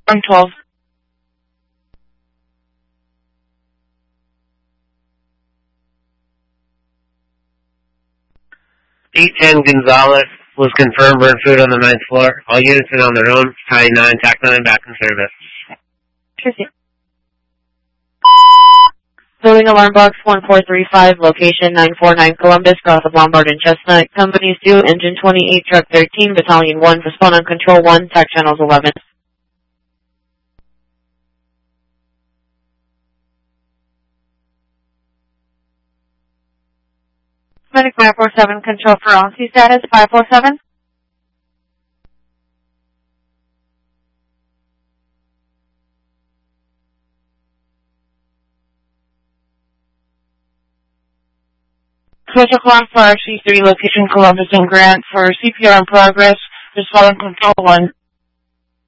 I'm 12. D10 Gonzalez was confirmed burn food on the 9th floor. All units are on their own. Tie 9, TAC 9 back in service. Proceed. Building alarm box 1435, location 949 Columbus, cross of Lombard and Chestnut. Companies 2, engine 28, truck 13, battalion 1, respond on control 1, TAC channels 11. Medic 547, control for ONSI status 547. Special clock for RC3, location Columbus and Grant for CPR in progress, respond on control 1.